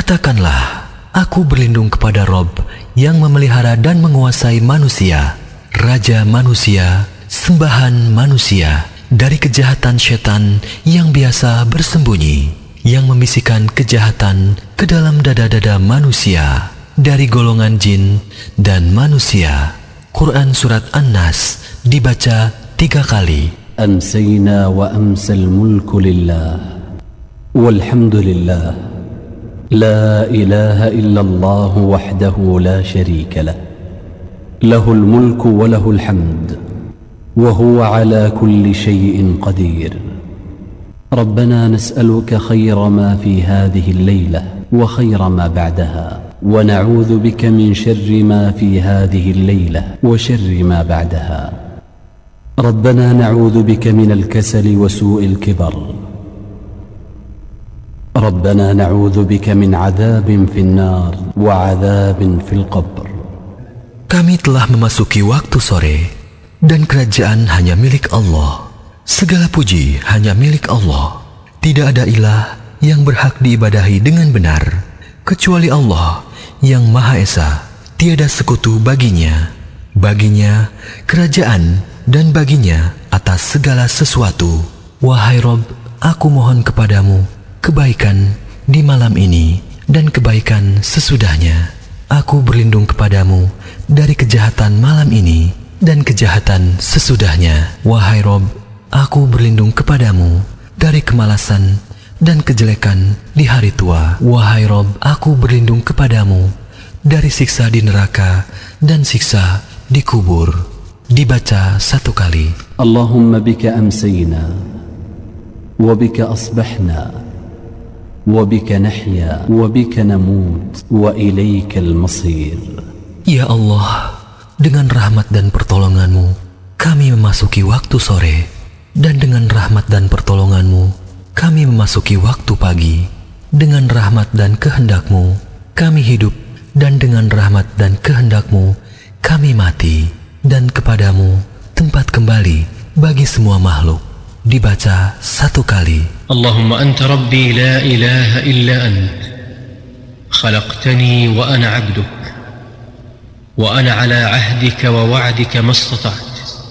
Katakanlah, aku berlindung kepada Rob yang memelihara dan menguasai manusia, Raja manusia, sembahan manusia, dari kejahatan setan yang biasa bersembunyi, yang membisikkan kejahatan ke dalam dada-dada manusia, dari golongan jin dan manusia. Quran Surat An-Nas dibaca 3 kali. Amsayna wa amsal mulku lillah, walhamdulillah, la ilaha illallah wahdahu la sharika lah, lahul mulku wa lahul hamd, wa huwa ala kulli shay'in qadir. ربنا نسألك خير ما في هذه الليلة وخير ما بعدها ونعوذ بك من شر ما في هذه الليلة وشر ما بعدها. ربنا نعوذ بك من الكسل وسوء الكبر. ربنا نعوذ بك من عذاب في النار وعذاب في القبر. Kami telah memasuki waktu sore dan kerajaan hanya milik Allah. Segala puji hanya milik Allah. Tidak ada ilah yang berhak diibadahi dengan benar kecuali Allah yang Maha Esa. Tiada sekutu baginya. Baginya kerajaan dan baginya atas segala sesuatu. Wahai Rob, aku mohon kepadamu kebaikan di malam ini dan kebaikan sesudahnya. Aku berlindung kepadamu dari kejahatan malam ini dan kejahatan sesudahnya. Wahai Rob, aku berlindung kepadamu dari kemalasan dan kejelekan di hari tua. Wahai Rob, aku berlindung kepadamu dari siksa di neraka dan siksa di kubur. Dibaca 1 kali. Allahumma bika amsayna wa bika asbahna wa bika nahya wa bika namut wa ilaikal masir. Ya Allah, dengan rahmat dan pertolonganmu kami memasuki waktu sore, dan dengan rahmat dan pertolonganmu kami memasuki waktu pagi. Dengan rahmat dan kehendakmu kami hidup, dan dengan rahmat dan kehendakmu kami mati, dan kepadamu tempat kembali bagi semua makhluk. Dibaca 1 kali. Allahumma anta rabbi la ilaha illa ant, khalaqtani wa ana abduk, wa ana ala ahdika wa wa'dika mastata'at.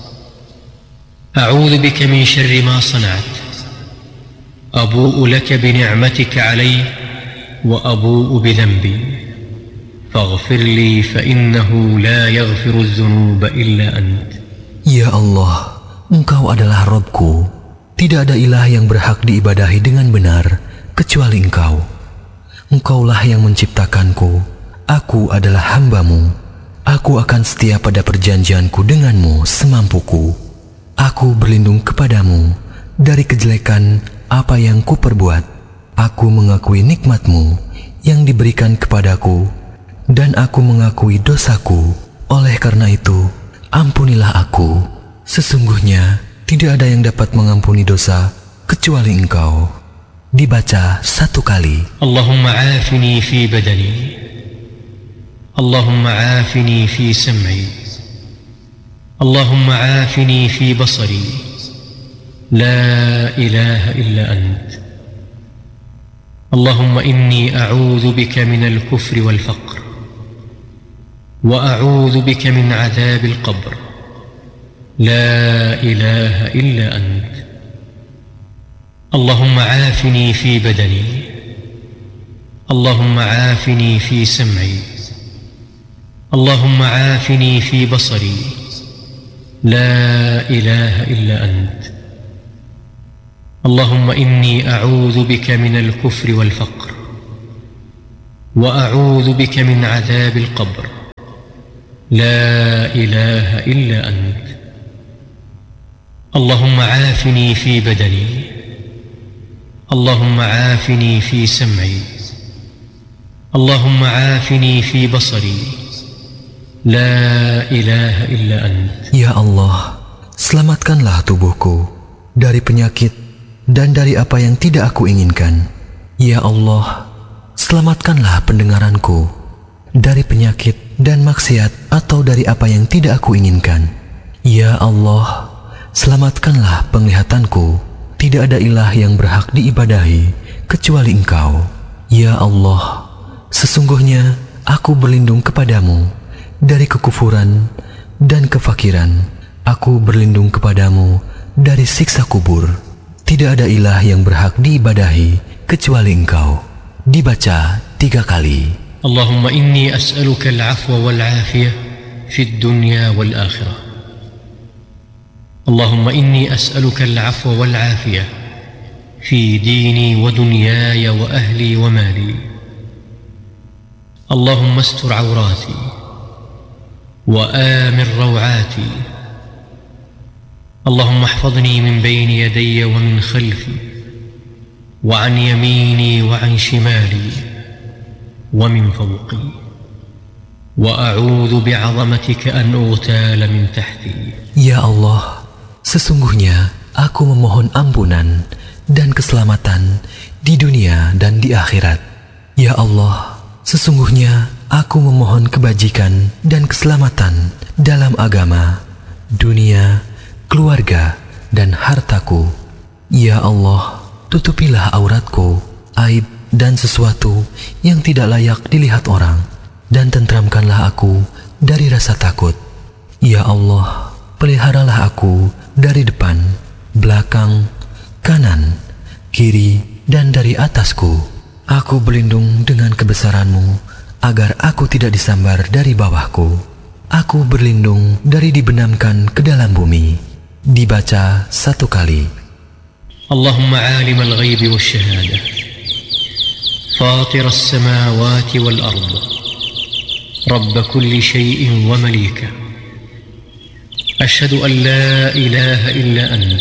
أعوذ بك من شر ما صنعت، أبوء لك بنعمتك علي وأبوء بذنبي، فاغفر لي فإنه لا يغفر الذنوب إلا أنت. Ya Allah, Engkau adalah Rabbku. Tidak ada ilah yang berhak diibadahi dengan benar kecuali Engkau. Engkaulah yang menciptakanku. Aku adalah hamba-Mu. Aku akan setia pada perjanjianku denganmu semampuku. Aku berlindung kepadamu dari kejelekan apa yang kuperbuat. Aku mengakui nikmat-Mu yang diberikan kepadaku, dan aku mengakui dosaku. Oleh karena itu, ampunilah aku. Sesungguhnya tidak ada yang dapat mengampuni dosa kecuali Engkau. Dibaca 1 kali. Allahumma afini fi badani, Allahumma afini fi sam'i, اللهم عافني في بصري، لا إله إلا أنت. اللهم إني أعوذ بك من الكفر والفقر، وأعوذ بك من عذاب القبر، لا إله إلا أنت. اللهم عافني في بدني، اللهم عافني في سمعي، اللهم عافني في بصري، لا إله إلا أنت. اللهم إني أعوذ بك من الكفر والفقر، وأعوذ بك من عذاب القبر، لا إله إلا أنت. اللهم عافني في بدني، اللهم عافني في سمعي، اللهم عافني في بصري، La ilaha illa ant. Ya Allah, selamatkanlah tubuhku dari penyakit dan dari apa yang tidak aku inginkan. Ya Allah, selamatkanlah pendengaranku dari penyakit dan maksiat atau dari apa yang tidak aku inginkan. Ya Allah, selamatkanlah penglihatanku. Tidak ada ilah yang berhak diibadahi kecuali Engkau. Ya Allah, sesungguhnya aku berlindung kepadamu dari kekufuran dan kefakiran. Aku berlindung kepadamu dari siksa kubur. Tidak ada ilah yang berhak diibadahi kecuali Engkau. Dibaca 3 kali. Allahumma inni as'aluka al-'afwa wal-'afiyah fi ad-dunya wal-akhirah. Allahumma inni as'aluka al-'afwa wal-'afiyah fi dini wa dunyaya wa ahli wa mali. Allahumma astur 'awrati wa amir raw'ati. Allahumma ihfazni min bayni yadayya wa min khalfi wa 'an yamini wa 'an shimali wa min fawqi wa a'udzu bi'azamatika an ughtala min tahti. Ya Allah, sesungguhnya aku memohon ampunan dan keselamatan di dunia dan di akhirat. Ya Allah, sesungguhnya aku memohon kebajikan dan keselamatan dalam agama, dunia, keluarga, dan hartaku. Ya Allah, tutupilah auratku, aib dan sesuatu yang tidak layak dilihat orang, dan tentramkanlah aku dari rasa takut. Ya Allah, peliharalah aku dari depan, belakang, kanan, kiri, dan dari atasku. Aku berlindung dengan kebesaran-Mu agar aku tidak disambar dari bawahku. Aku berlindung dari dibenamkan ke dalam bumi. Dibaca 1 kali. Allahumma 'alim al-ghaibi wash-shahadah, fatir as-samawati wal-ard, rabb kulli shay'in wa malika. Ashhadu an la ilaha illa ant.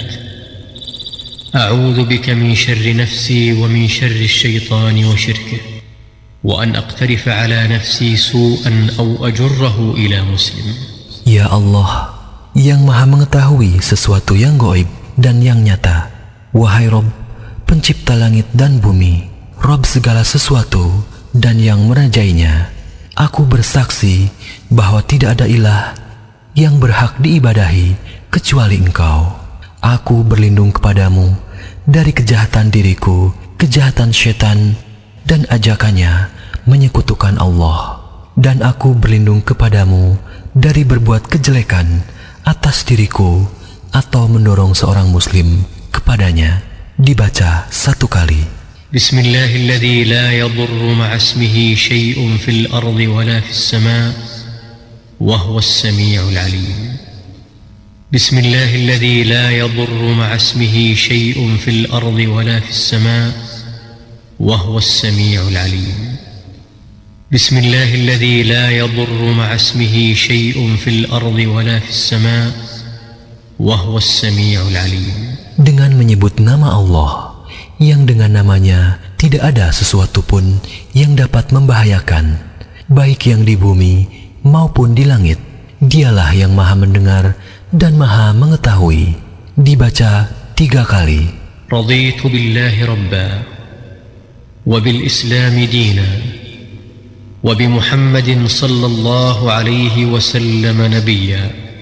أعوذ بك من شر نفسي ومن شر الشيطان وشركه وأن أقترف على نفسي سوءا أو أجره إلى مسلم. Ya Allah, yang maha mengetahui sesuatu yang gaib dan yang nyata. Wahai Rob, pencipta langit dan bumi, Rob segala sesuatu dan yang merajainya, aku bersaksi bahwa tidak ada ilah yang berhak diibadahi kecuali Engkau. Aku berlindung kepadamu dari kejahatan diriku, kejahatan syaitan, dan ajakannya menyekutukan Allah. Dan aku berlindung kepadamu dari berbuat kejelekan atas diriku atau mendorong seorang muslim kepadanya. Dibaca 1 kali. Bismillahilladzi la yadurru ma'asmihi syai'un fil ardi wa la fis sama' wa huwa as-sami'ul 'alim. بسم الله الذي لا يضر مع اسمه شيء في الأرض ولا في السماء وهو السميع العليم. بسم الله الذي لا يضر مع اسمه شيء في الأرض ولا في السماء وهو السميع العليم. Dengan menyebut nama Allah, yang dengan namanya tidak ada sesuatu pun yang dapat membahayakan, baik yang di bumi maupun di langit. Dialah yang maha mendengar dan maha mengetahui. Dibaca 3 kali. Raditu billahi rabba wa bil islami dina wa bi Muhammadin sallallahu alaihi wasallam nabiyya.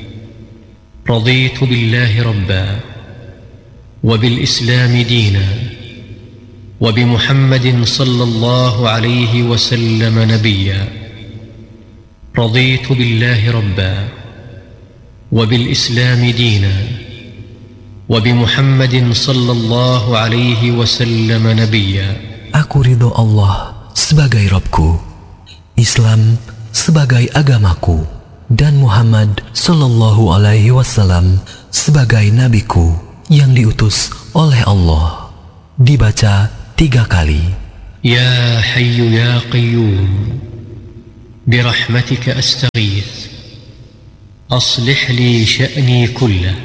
Raditu billahi rabba wa bil islami dina wa bi Muhammadin sallallahu alaihi wasallam nabiyya. رضيت بالله ربا وبالإسلام دينا وبمحمد صلى الله عليه وسلم نبيا. Aku ridho Allah sebagai Rabbku, Islam sebagai agamaku, dan Muhammad sallallahu alaihi wasallam sebagai nabiku yang diutus oleh Allah. Dibaca 3 kali. Ya Hayyu ya Qayyum, برحمتك أستغيث أصلح لي شأني كله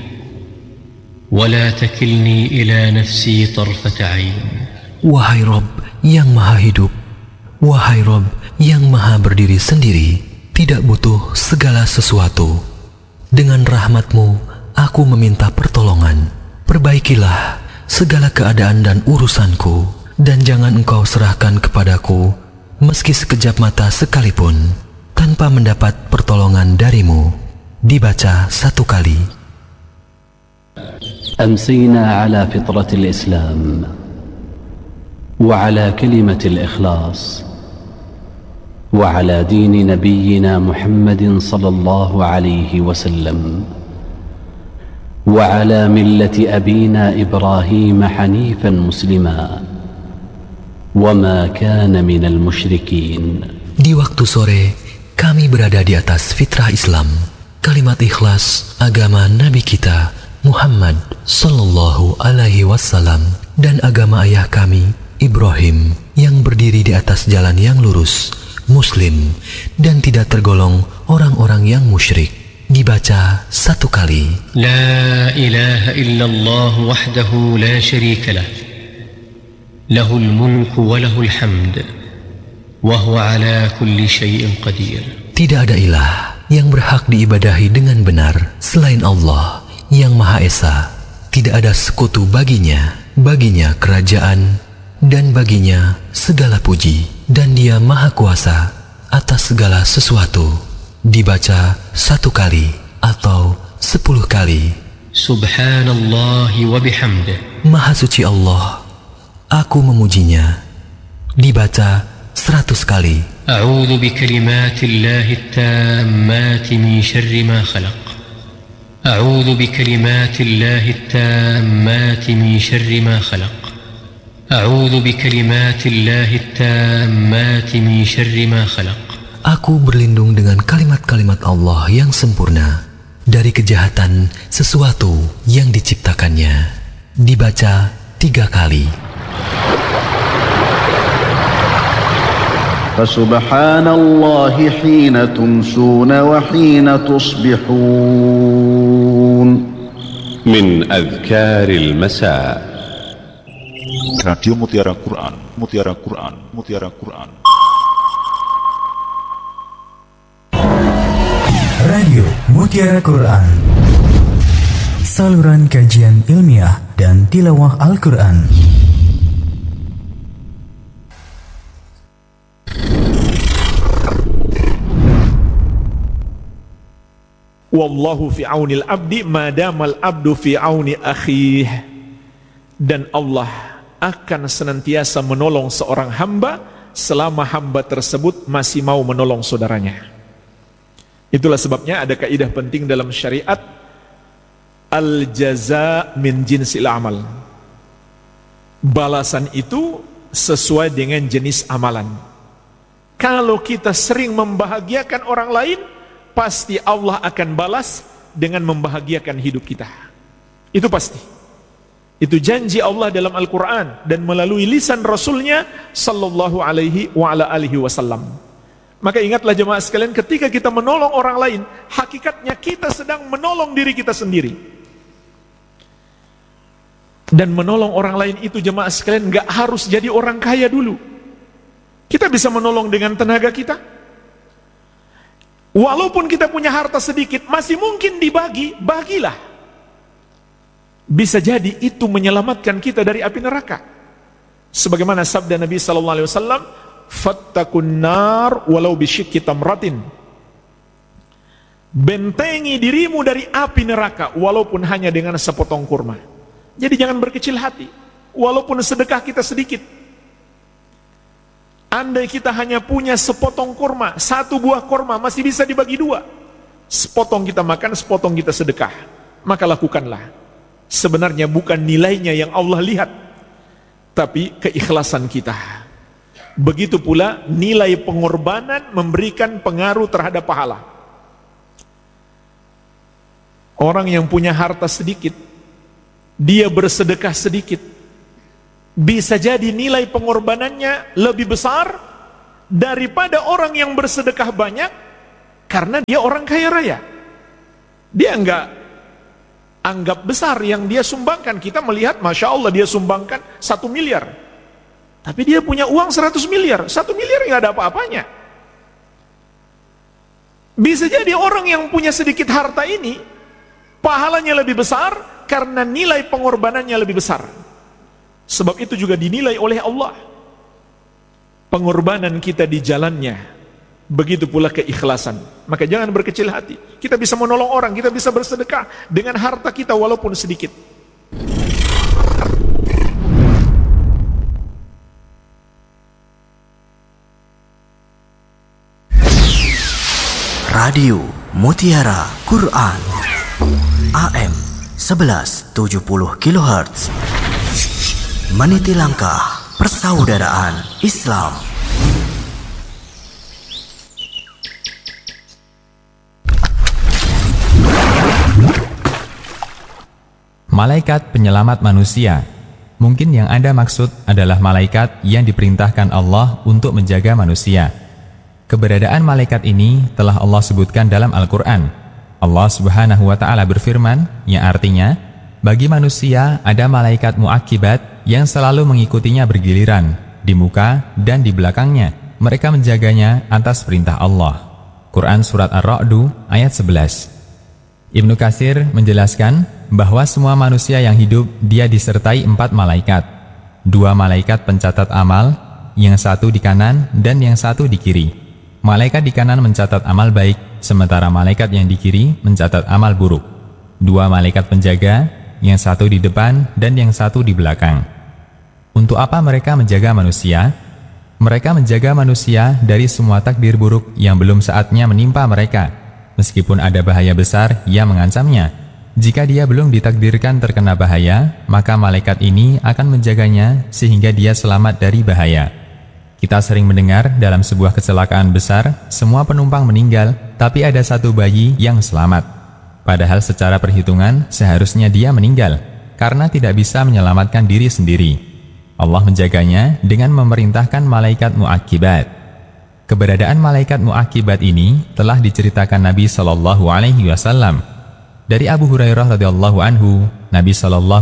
ولا تكلني إلى نفسي طرفة عين. Wahai Rabb yang maha hidup, wahai Rabb yang maha berdiri sendiri, tidak butuh segala sesuatu. Dengan rahmat-Mu aku meminta pertolongan. Perbaikilah segala keadaan dan urusanku, dan jangan Engkau serahkan kepadaku meski sekejap mata sekalipun tanpa mendapat pertolongan dari-Mu. Dibaca 1 kali. أمسينا على فطرة الإسلام وعلى كلمة الإخلاص وعلى دين نبينا محمد صلى الله عليه وسلم وعلى ملة أبينا إبراهيم حنيفا مسلما وما كان من المشركين. Di waktu sore, kami berada di atas fitrah Islam, kalimat ikhlas agama Nabi kita Muhammad sallallahu alaihi wasallam dan agama ayah kami Ibrahim yang berdiri di atas jalan yang lurus, Muslim dan tidak tergolong orang-orang yang musyrik. Dibaca satu kali. La ilaha illallah wahdahu la syarika lah. Lahul mulku wa lahul hamd. Wa huwa ala kulli syai'in qadir. Tidak ada ilah yang berhak diibadahi dengan benar selain Allah yang Maha Esa. Tidak ada sekutu baginya. Baginya kerajaan dan baginya segala puji, dan Dia Maha Kuasa atas segala sesuatu. Dibaca satu kali atau 10 kali. Subhanallah wa bihamdih. Maha suci Allah, aku memujinya. Dibaca 100 kali. A'udzu bikalimatillahi tammati min syarri ma khalaq. A'udzu bikalimatillahi tammati min syarri ma khalaq. A'udzu bikalimatillahi tammati min syarri ma khalaq. Aku berlindung dengan kalimat-kalimat Allah yang sempurna dari kejahatan sesuatu yang diciptakannya. Dibaca 3 kali. Fasubhanallahi hina tumsuna wa hina tusbihun. Min adhkaril masa. Radio Mutiara Quran, Mutiara Quran, Mutiara Quran. Radio Mutiara Quran, saluran kajian ilmiah dan tilawah Al-Quran. Wallahu fi aunil abdi madamal abdu fi auni akhih. Dan Allah akan senantiasa menolong seorang hamba selama hamba tersebut masih mau menolong saudaranya. Itulah sebabnya ada kaidah penting dalam syariat, al-jaza min jinsil amal. Balasan itu sesuai dengan jenis amalan. Kalau kita sering membahagiakan orang lain, pasti Allah akan balas dengan membahagiakan hidup kita. Itu pasti. Itu janji Allah dalam Al-Quran dan melalui lisan Rasulnya sallallahu alaihi wa ala alihi wasallam. Maka ingatlah jemaah sekalian, ketika kita menolong orang lain, hakikatnya kita sedang menolong diri kita sendiri. Dan menolong orang lain itu jemaah sekalian gak harus jadi orang kaya dulu. Kita bisa menolong dengan tenaga kita. Walaupun kita punya harta sedikit, masih mungkin dibagi, bagilah. Bisa jadi itu menyelamatkan kita dari api neraka. Sebagaimana sabda Nabi sallallahu alaihi wasallam, fattakun nar walau bisyikki tamratin. Bentengi dirimu dari api neraka walaupun hanya dengan sepotong kurma. Jadi jangan berkecil hati, walaupun sedekah kita sedikit. Andai kita hanya punya sepotong kurma, 1 buah kurma masih bisa dibagi 2. Sepotong kita makan, sepotong kita sedekah. Maka lakukanlah. Sebenarnya bukan nilainya yang Allah lihat, tapi keikhlasan kita. Begitu pula nilai pengorbanan memberikan pengaruh terhadap pahala. Orang yang punya harta sedikit, dia bersedekah sedikit, bisa jadi nilai pengorbanannya lebih besar daripada orang yang bersedekah banyak, karena dia orang kaya raya. Dia enggak anggap besar yang dia sumbangkan. Kita melihat, Masya Allah, dia sumbangkan 1 miliar. Tapi dia punya uang 100 miliar. 1 miliar nggak ada apa-apanya. Bisa jadi orang yang punya sedikit harta ini, pahalanya lebih besar karena nilai pengorbanannya lebih besar. Sebab itu juga dinilai oleh Allah pengorbanan kita di jalannya. Begitu pula keikhlasan. Maka jangan berkecil hati. Kita bisa menolong orang, kita bisa bersedekah dengan harta kita walaupun sedikit. Radio Mutiara Quran AM 1170 kHz. Meniti langkah persaudaraan Islam. Malaikat penyelamat manusia. Mungkin yang Anda maksud adalah malaikat yang diperintahkan Allah untuk menjaga manusia. Keberadaan malaikat ini telah Allah sebutkan dalam Al-Quran. Allah Subhanahu wa Ta'ala berfirman, yang artinya, bagi manusia ada malaikat mu'akibat yang selalu mengikutinya bergiliran, di muka dan di belakangnya. Mereka menjaganya atas perintah Allah. Quran Surat Ar-Ra'du ayat 11. Ibnu Katsir menjelaskan bahwa semua manusia yang hidup dia disertai 4 malaikat. 2 malaikat pencatat amal, yang satu di kanan dan yang satu di kiri. Malaikat di kanan mencatat amal baik, sementara malaikat yang di kiri mencatat amal buruk. 2 malaikat penjaga, yang satu di depan dan yang satu di belakang. Untuk apa mereka menjaga manusia? Mereka menjaga manusia dari semua takdir buruk yang belum saatnya menimpa mereka, meskipun ada bahaya besar yang mengancamnya. Jika dia belum ditakdirkan terkena bahaya, maka malaikat ini akan menjaganya sehingga dia selamat dari bahaya. Kita sering mendengar dalam sebuah kecelakaan besar, semua penumpang meninggal, tapi ada satu bayi yang selamat. Padahal secara perhitungan seharusnya dia meninggal, karena tidak bisa menyelamatkan diri sendiri. Allah menjaganya dengan memerintahkan malaikat mu'akibat. Keberadaan malaikat mu'akibat ini telah diceritakan Nabi SAW. Dari Abu Hurairah radhiyallahu anhu, Nabi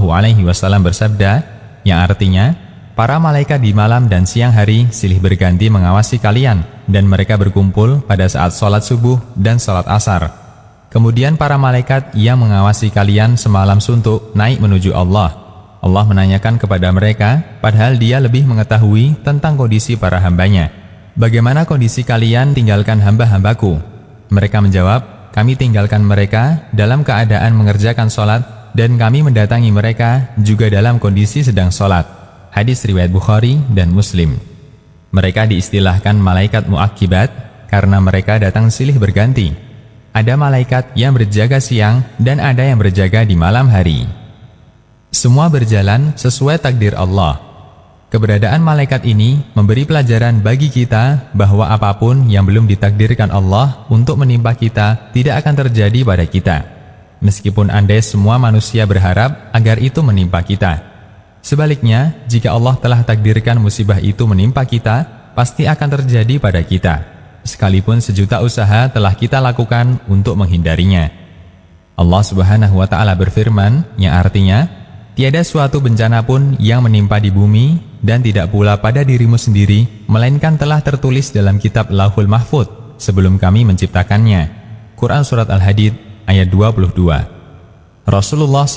SAW bersabda, yang artinya, para malaikat di malam dan siang hari silih berganti mengawasi kalian, dan mereka berkumpul pada saat sholat subuh dan sholat asar. Kemudian para malaikat yang mengawasi kalian semalam suntuk naik menuju Allah. Allah menanyakan kepada mereka, padahal dia lebih mengetahui tentang kondisi para hambanya. Bagaimana kondisi kalian tinggalkan hamba-hambaku? Mereka menjawab, kami tinggalkan mereka dalam keadaan mengerjakan sholat, dan kami mendatangi mereka juga dalam kondisi sedang sholat. Hadis riwayat Bukhari dan Muslim. Mereka diistilahkan malaikat mu'akibat karena mereka datang silih berganti. Ada malaikat yang berjaga siang dan ada yang berjaga di malam hari. Semua berjalan sesuai takdir Allah. Keberadaan malaikat ini memberi pelajaran bagi kita bahwa apapun yang belum ditakdirkan Allah untuk menimpa kita tidak akan terjadi pada kita. Meskipun andai semua manusia berharap agar itu menimpa kita. Sebaliknya, jika Allah telah takdirkan musibah itu menimpa kita, pasti akan terjadi pada kita. Sekalipun sejuta usaha telah kita lakukan untuk menghindarinya. Allah Subhanahu wa Ta'ala berfirman, yang artinya, tiada suatu bencana pun yang menimpa di bumi dan tidak pula pada dirimu sendiri, melainkan telah tertulis dalam kitab Lauhul Mahfuz sebelum kami menciptakannya. Quran Surat Al-Hadid ayat 22. Rasulullah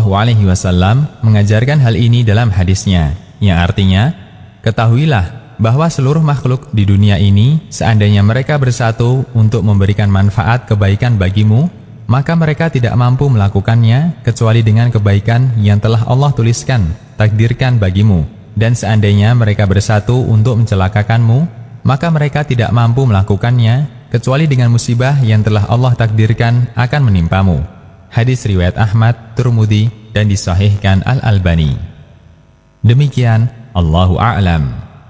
SAW mengajarkan hal ini dalam hadisnya, yang artinya, ketahuilah bahwa seluruh makhluk di dunia ini, seandainya mereka bersatu untuk memberikan manfaat kebaikan bagimu, maka mereka tidak mampu melakukannya kecuali dengan kebaikan yang telah Allah tuliskan, takdirkan bagimu. Dan seandainya mereka bersatu untuk mencelakakanmu, maka mereka tidak mampu melakukannya kecuali dengan musibah yang telah Allah takdirkan akan menimpamu. Hadis riwayat Ahmad, Tirmidzi, dan disahihkan Al-Albani. Demikian, Allahu a'lam.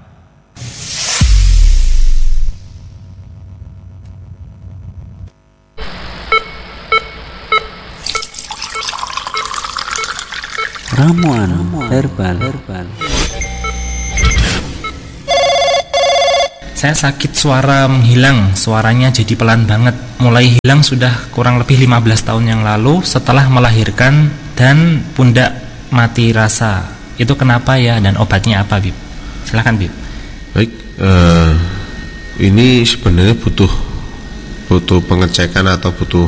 Ramuan herbal. Saya sakit suara menghilang, suaranya jadi pelan banget. Mulai hilang sudah kurang lebih 15 tahun yang lalu setelah melahirkan dan pundak mati rasa. Itu kenapa ya dan obatnya apa, Bib? Silakan, Bib. Baik, ini sebenarnya butuh pengecekan atau butuh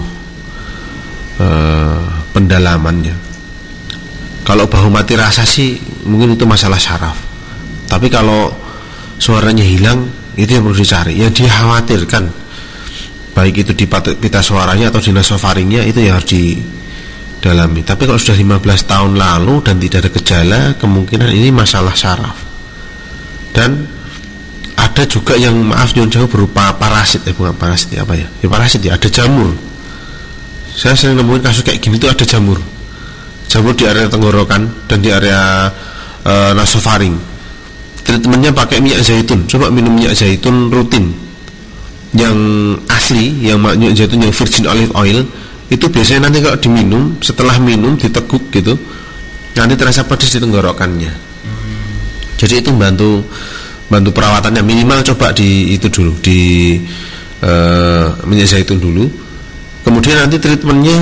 pendalamannya. Kalau bahu mati rasa sih mungkin itu masalah syaraf. Tapi kalau suaranya hilang, itu yang perlu dicari. Yang dia khawatirkan, baik itu di pita suaranya atau di nasofaringnya, itu yang harus didalami. Tapi kalau sudah 15 tahun lalu dan tidak ada gejala, kemungkinan ini masalah syaraf. Dan ada ada juga yang maaf nyuwun jauh berupa parasit, bukan parasit ya, apa ya? Ya parasit ya, ada jamur. Saya sering nemuin kasus kayak gini tuh, ada jamur di area tenggorokan dan di area nasofaring. Treatmentnya pakai minyak zaitun. Coba minum minyak zaitun rutin, yang asli, yang minyak zaitun yang virgin olive oil. Itu biasanya nanti kalau diminum, setelah minum diteguk gitu, nanti terasa pedas di tenggorokannya. Jadi itu bantu perawatannya. Minimal coba di itu dulu, di minyak zaitun dulu. Kemudian nanti treatmentnya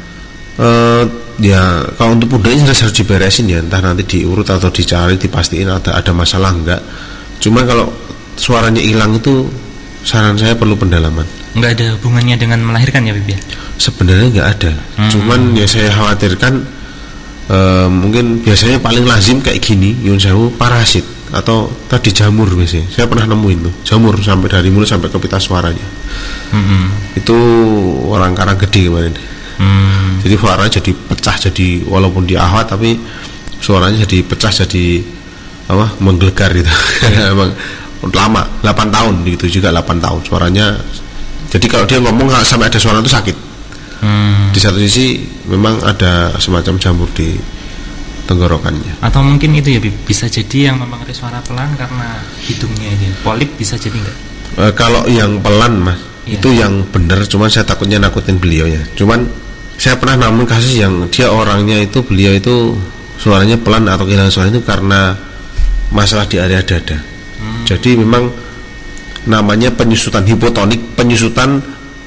ya kalau untuk pundaknya harus diberesin ya, entah nanti diurut atau dicari, dipastiin ada masalah enggak. Cuma kalau suaranya hilang itu, saran saya perlu pendalaman. Enggak ada hubungannya dengan melahirkan ya, Bibi? Sebenarnya enggak ada. Cuman ya saya khawatirkan mungkin biasanya paling lazim kayak gini, yun sewu, parasit atau tadi jamur biasanya. Saya pernah nemuin tuh jamur sampai dari mulut sampai ke pita suaranya. Itu orang Karanggede kemarin. Jadi suaranya jadi pecah, jadi walaupun dia ahwat tapi suaranya jadi pecah, jadi apa, menggelegar gitu. Emang lama, 8 tahun gitu juga, 8 tahun suaranya. Jadi kalau dia ngomong sampai ada suara itu sakit. Di satu sisi memang ada semacam jamur di tenggorokannya. Atau mungkin itu ya, bisa jadi yang mempengaruhi suara pelan karena hidungnya ini polip, bisa jadi enggak? Kalau yang pelan mas, itu yang benar. Cuman saya takutnya nakutin beliau ya. Cuman saya pernah nemuin kasus yang dia orangnya itu, beliau itu suaranya pelan atau kehilangan suara itu karena masalah di area dada. Jadi memang namanya penyusutan hipotonik, penyusutan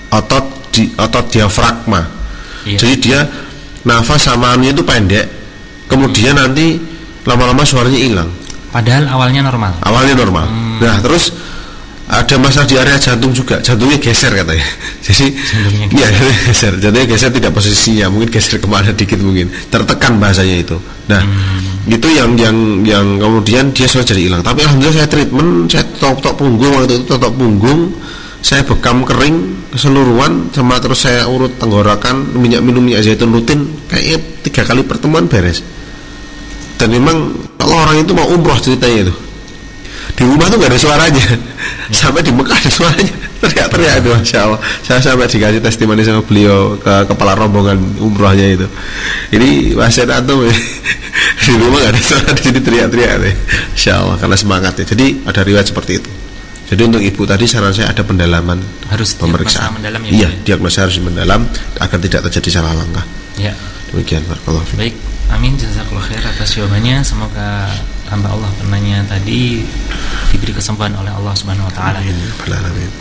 otot diafragma. Jadi dia nafas sama anunya itu pendek, kemudian nanti lama-lama suaranya hilang. Padahal awalnya normal. Nah terus ada masalah di area jantung juga, jantungnya geser katanya. Jadi jantungnya geser tidak posisinya, mungkin geser kemana dikit, mungkin tertekan bahasanya itu. Nah itu yang kemudian dia sudah jadi hilang. Tapi alhamdulillah saya treatment, saya totok punggung waktu itu, totok punggung, saya bekam kering keseluruhan, sama terus saya urut tenggorokan, minum minyak zaitun rutin, kayaknya 3 kali pertemuan beres. Dan memang kalau orang itu mau umroh ceritanya itu, di rumah tuh gak ada suaranya, sampai di Mekah ada suaranya, teriak-teriak itu, Masya Allah. Saya sampai dikasih testimoni sama beliau, ke kepala rombongan umrohnya itu. Ini wasiat antum di rumah gak ada suara, di sini teriak-teriak deh, Masya Allah, karena semangatnya. Jadi ada riwayat seperti itu. Jadi untuk ibu tadi saran saya ada pendalaman, harus pemeriksaan mendalam ya. Iya, diagnosa harus mendalam agar tidak terjadi salah langkah. Ya. Demikian, barakallahu fiik. Baik, amin, jazakallahu khair atas jawabannya. Semoga hamba Allah penanya tadi diberi kesembuhan oleh Allah Subhanahu wa taala. Amin.